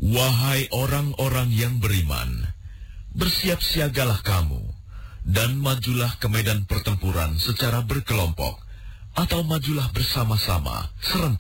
Wahai orang-orang yang beriman, bersiap siagalah kamu, dan majulah ke medan pertempuran secara berkelompok, atau majulah bersama-sama serentak.